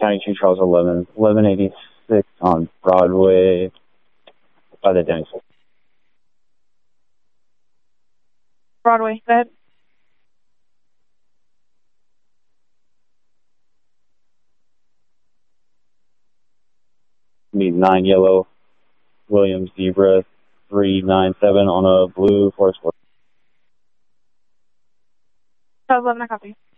County 2, Charles 11, 1186 on Broadway by the Denny School. Broadway, go ahead. Need 9 yellow, Williams Zebra 397 on a blue Forest. Charles 11, I copy.